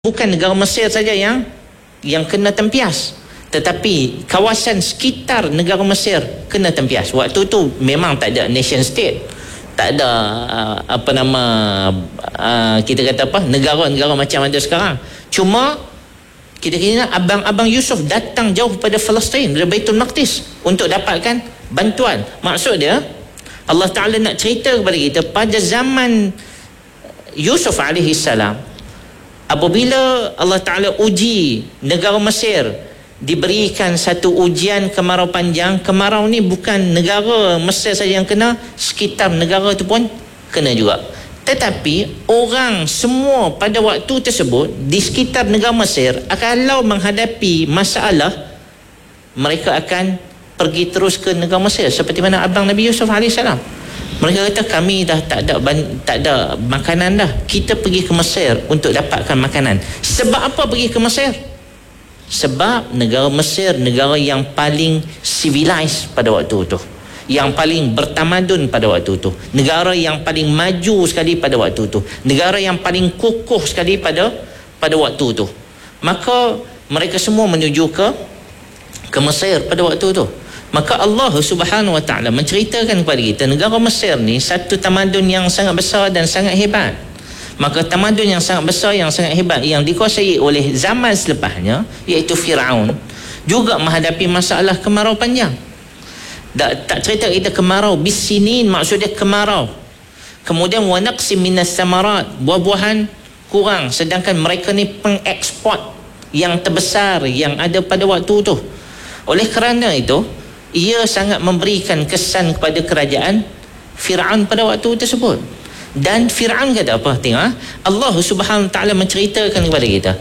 bukan negara Mesir saja yang kena tempias, tetapi kawasan sekitar negara Mesir kena tempias. Waktu tu memang tak ada nation state, tak ada kita kata negara-negara macam ada sekarang. Cuma kita kira abang-abang Yusuf datang jauh pada Palestin, dari Baitul Maqdis untuk dapatkan bantuan. Maksud dia, Allah Ta'ala nak cerita kepada kita pada zaman Yusuf alaihi salam, apabila Allah Ta'ala uji negara Mesir, diberikan satu ujian kemarau panjang. Kemarau ni bukan negara Mesir saja yang kena, sekitar negara tu pun kena juga. Tetapi orang semua pada waktu tersebut di sekitar negara Mesir, kalau menghadapi masalah, mereka akan pergi terus ke negara Mesir, seperti mana abang Nabi Yusuf AS. Mereka kata, kami dah tak ada makanan dah, kita pergi ke Mesir untuk dapatkan makanan. Sebab apa pergi ke Mesir? Sebab negara Mesir negara yang paling civilized pada waktu itu, yang paling bertamadun pada waktu itu, negara yang paling maju sekali pada waktu itu, negara yang paling kukuh sekali pada waktu itu. Maka mereka semua menuju ke Mesir pada waktu itu. Maka Allah Subhanahu Wa Ta'ala menceritakan kepada kita, negara Mesir ni satu tamadun yang sangat besar dan sangat hebat. Maka tamadun yang sangat besar, yang sangat hebat, yang dikuasai oleh zaman selepasnya, iaitu Fir'aun, juga menghadapi masalah kemarau panjang. Tak cerita kita kemarau bisinin, maksudnya kemarau. Kemudian wa naqsim minas samarat, buah-buahan kurang, sedangkan mereka ni pengeksport yang terbesar yang ada pada waktu tu. Oleh kerana itu, ia sangat memberikan kesan kepada kerajaan Fir'aun pada waktu tersebut. Dan Fir'aun kata apa? Tengok, Allah Subhanahu Wa Ta'ala menceritakan kepada kita,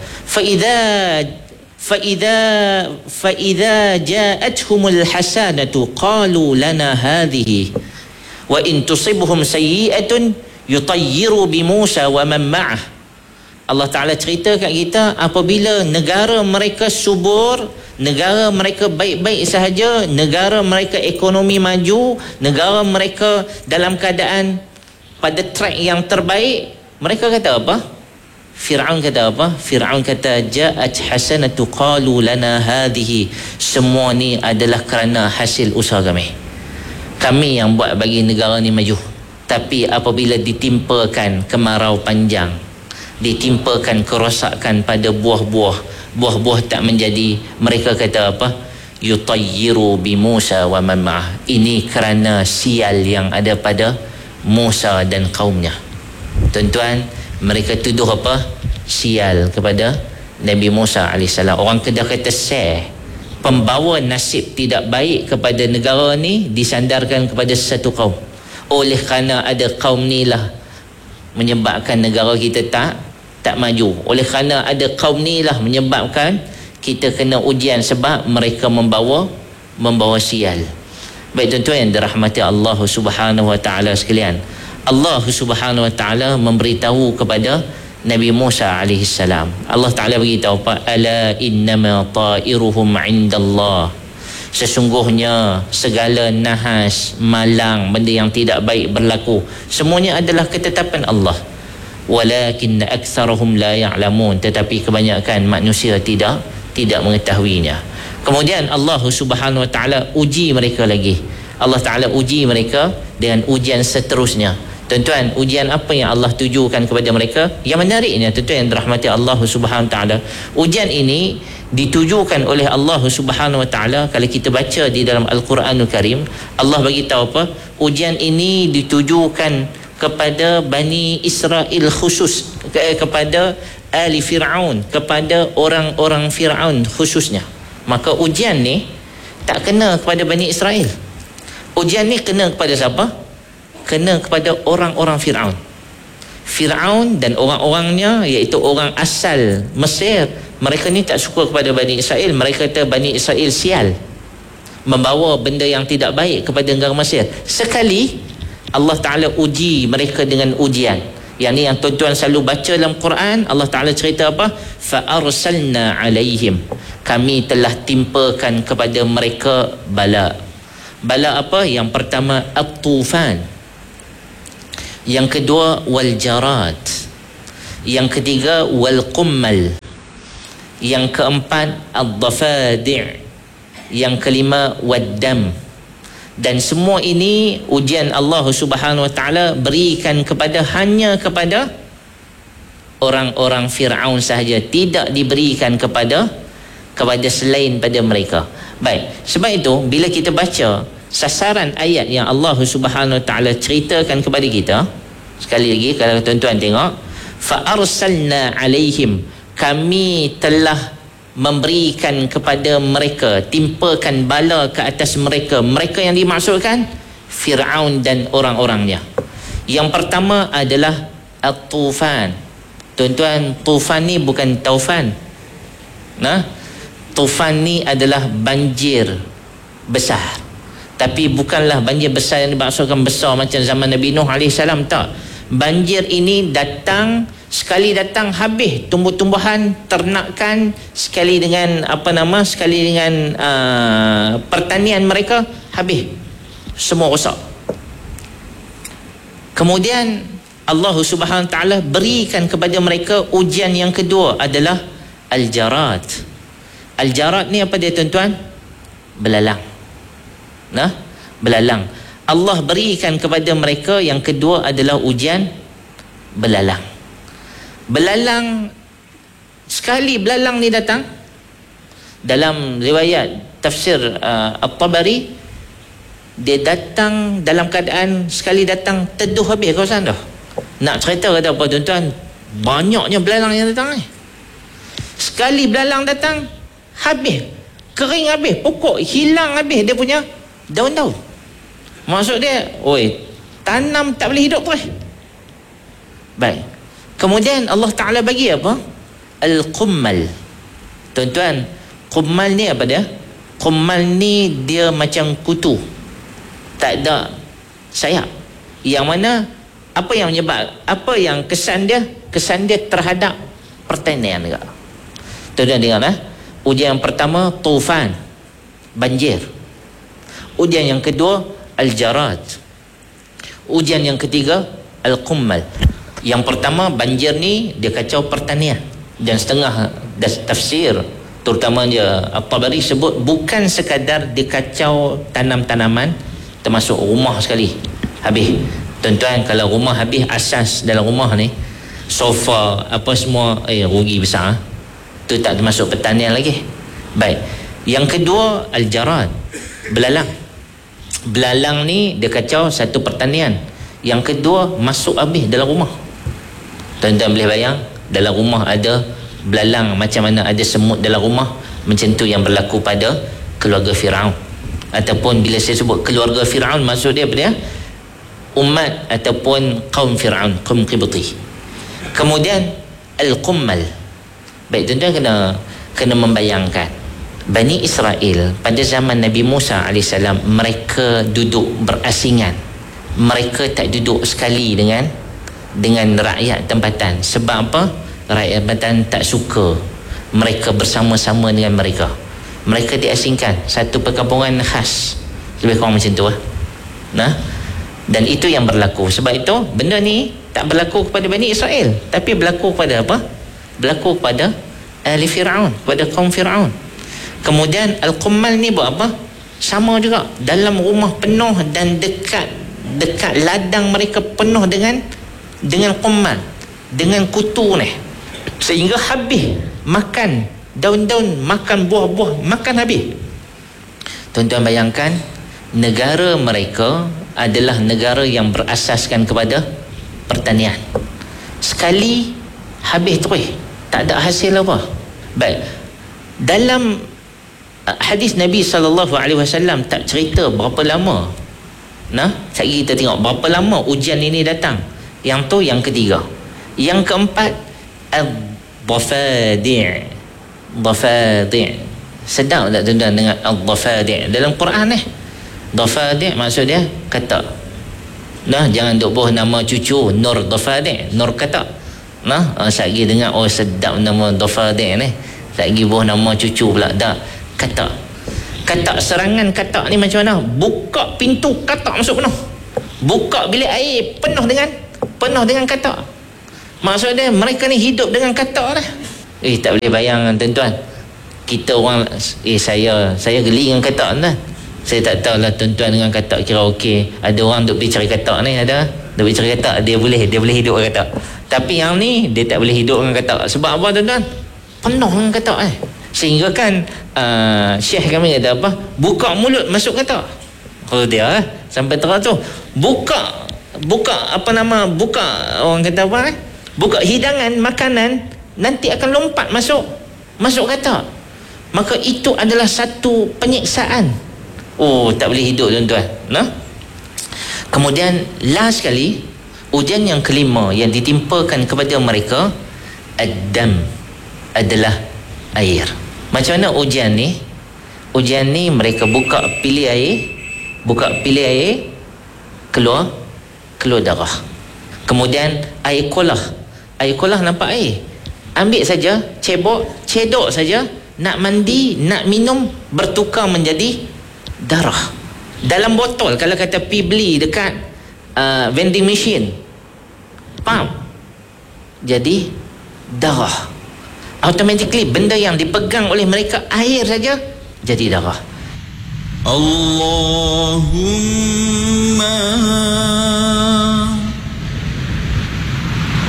فَإِذَا جَاءَتْهُمُ الْحَسَانَةُ قَالُوا لَنَا هَذِهِ وَإِن تُصِبْهُمْ سَيِّئَةٌ يُطَيِّرُوا بِمُوسَى وَمَنْ مَعَهُ. Allah Ta'ala cerita kat kita, apabila negara mereka subur, negara mereka baik-baik sahaja, negara mereka ekonomi maju, negara mereka dalam keadaan pada track yang terbaik, mereka kata apa? Fir'aun kata apa? Fir'aun kata, ja'at hasanatu qalu lana hadhihi, semua ni adalah kerana hasil usaha kami yang buat bagi negara ni maju. Tapi apabila ditimpakan kemarau panjang, ditimpakan kerosakan pada buah-buah tak menjadi, mereka kata apa? Yutayyiru bi Musa wa man ma'ah, ini kerana sial yang ada pada Musa dan kaumnya. Tuan-tuan, mereka tuduh apa? Sial kepada Nabi Musa AS. Orang Kedah kata pembawa nasib tidak baik kepada negara ni disandarkan kepada satu kaum. Oleh kerana ada kaum ni lah menyebabkan negara kita tak maju. Oleh kerana ada kaum ni lah menyebabkan kita kena ujian, sebab mereka membawa sial. Baik tuan-tuan yang dirahmati Allah Subhanahu Wa Ta'ala sekalian, Allah Subhanahu Wa Ta'ala memberitahu kepada Nabi Musa alaihi salam. Allah Ta'ala beritahu apa? Ala innama ta'iruhum indallah, sesungguhnya segala nahas, malang, benda yang tidak baik berlaku, semuanya adalah ketetapan Allah. Walakin aktsarahum la ya'lamun, tetapi kebanyakan manusia tidak mengetahuinya. Kemudian Allah Subhanahu Wa Ta'ala uji mereka lagi. Allah Ta'ala uji mereka dengan ujian seterusnya. Tuan-tuan, ujian apa yang Allah tujukan kepada mereka? Yang menariknya tuan-tuan yang dirahmati Allah Subhanahu Wa Ta'ala, ujian ini ditujukan oleh Allah Subhanahu Wa Ta'ala. Kalau kita baca di dalam Al-Quranul Karim, Allah bagi tahu apa? Ujian ini ditujukan kepada Bani Israel khusus, kepada ahli Fir'aun, kepada orang-orang Fir'aun khususnya. Maka ujian ni tak kena kepada Bani Israel. Ujian ni kena kepada siapa? Kena kepada orang-orang Fir'aun. Fir'aun dan orang-orangnya, iaitu orang asal Mesir, mereka ni tak suka kepada Bani Israel. Mereka kata Bani Israel sial, membawa benda yang tidak baik kepada negara Mesir. Sekali Allah Ta'ala uji mereka dengan ujian. Yang ni yang tuan-tuan selalu baca dalam Quran. Allah Ta'ala cerita apa? Fa'arsalna alaihim, kami telah timpakan kepada mereka bala. Bala apa? Yang pertama at-tufan, yang kedua wal jarat, Yang ketiga wal qummal. Yang keempat ad-dafadi'. Yang kelima waddam. Dan semua ini ujian Allah Subhanahu wa taala berikan hanya kepada orang-orang Firaun sahaja, tidak diberikan kepada selain pada mereka. Baik, sebab itu bila kita baca sasaran ayat yang Allah Subhanahu wa taala ceritakan kepada kita, sekali lagi kalau tuan-tuan tengok, fa arsalna alaihim, kami telah memberikan kepada mereka, timpakan bala ke atas mereka. Mereka yang dimaksudkan Firaun dan orang-orangnya. Yang pertama adalah at-tufan. Tuan-tuan, tufan ni bukan taufan. Tufan ni adalah banjir besar. Tapi bukanlah banjir besar yang dimaksudkan besar macam zaman Nabi Nuh AS, tak. Banjir ini sekali datang habis tumbuh-tumbuhan, ternakan, sekali dengan pertanian mereka, habis. Semua rosak. Kemudian Allah Subhanahu wa taala berikan kepada mereka ujian yang kedua adalah al-jarad. Al-jarad ni apa dia tuan-tuan? Belalang. Belalang. Allah berikan kepada mereka yang kedua adalah ujian belalang. Belalang, sekali belalang ni datang, dalam riwayat tafsir At-Tabari, dia datang dalam keadaan sekali datang teduh habis kawasan dah. Nak cerita kata apa tuan-tuan? Banyaknya belalang yang datang ni. Sekali belalang datang, habis, kering habis, pokok hilang habis dia punya daun-daun. Maksud dia, tanam tak boleh hidup terus. Baik. Kemudian Allah Ta'ala bagi apa? Al-qummal. Tuan-tuan, qummal ni apa dia? Qummal ni dia macam kutu, tak ada sayap. Yang mana, apa yang menyebab, apa yang kesan dia? Kesan dia terhadap pertanian juga. Tuan-tuan dengar ujian yang pertama tufan, banjir. Ujian yang kedua al-jarad. Ujian yang ketiga al-qummal. Yang pertama banjir ni dia kacau pertanian, dan setengah tafsir terutamanya At-Tabari sebut bukan sekadar dia kacau tanam-tanaman, termasuk rumah sekali habis. Tuan-tuan, kalau rumah habis, asas dalam rumah ni, sofa apa semua, rugi besar. Tu tak termasuk pertanian lagi. Baik. Yang kedua al-jarad, belalang. Belalang ni dia kacau satu pertanian. Yang kedua masuk habis dalam rumah. Tuan-tuan boleh bayang, dalam rumah ada belalang, macam mana ada semut dalam rumah. Macam tu yang berlaku pada keluarga Firaun. Ataupun bila saya sebut keluarga Firaun, maksud dia apa dia? Umat ataupun kaum Firaun, kaum Qibti. Kemudian al-qummal. Baik, tuan-tuan kena membayangkan Bani Israel pada zaman Nabi Musa AS, mereka duduk berasingan. Mereka tak duduk sekali dengan rakyat tempatan. Sebab apa? Rakyat tempatan tak suka mereka bersama-sama dengan mereka. Mereka diasingkan, satu perkampungan khas, lebih kurang macam tu. Dan itu yang berlaku. Sebab itu benda ni tak berlaku kepada Bani Israel, tapi berlaku kepada apa? Berlaku kepada ahli Firaun, kepada kaum Firaun. Kemudian al-qummal ni buat apa? Sama juga, dalam rumah penuh dan dekat ladang mereka penuh dengan qummal, dengan kutu ni, sehingga habis makan daun-daun, makan buah-buah, makan habis. Tuan-tuan bayangkan, negara mereka adalah negara yang berasaskan kepada pertanian. Sekali habis terus, tak ada hasil apa. Baik, dalam hadis Nabi SAW tak cerita berapa lama. Sekali kita tengok berapa lama ujian ini datang. Yang tu yang ketiga. Yang keempat ad-dafadi'. Sedap tak tuan-tuan dengan ad-dafadi' dalam Quran ni? Dafadi' maksud dia kata. Jangan duk buah nama cucu Nur Dafadi', Nur kata. Sekali dengar, sedap nama Dafadi' ni. Sekali buah nama cucu pula. Kata serangan katak ni macam mana? Buka pintu katak masuk penuh. Buka bilik air penuh dengan katak. Maksud dia mereka ni hidup dengan katak dah. Tak boleh bayang tuan-tuan. Kita orang saya geli dengan katak tuan. Saya tak tahulah tuan-tuan dengan katak kira okey. Ada orang duk pergi cari katak ni, ada duk pergi cari katak, dia boleh hidup dengan katak. Tapi yang ni dia tak boleh hidup dengan katak. Sebab apa tuan-tuan? Penuh dengan katak sehingga kan syekh kami kata apa? Buka mulut masuk katak. Oh dia sampai terang tu buka orang kata apa buka hidangan makanan, nanti akan lompat masuk katak. Maka itu adalah satu penyiksaan. Tak boleh hidup tuan-tuan. Kemudian last sekali, ujian yang kelima yang ditimpakan kepada mereka, ad-dam, adalah air. Macam mana ujian ni? Ujian ni mereka buka pilih air, keluar darah. Kemudian air kolah nampak air, ambil saja, cedok saja, nak mandi, nak minum, bertukar menjadi darah. Dalam botol, kalau kata pi beli dekat vending machine, pump, jadi darah. Automatically benda yang dipegang oleh mereka air saja jadi darah. Allahumma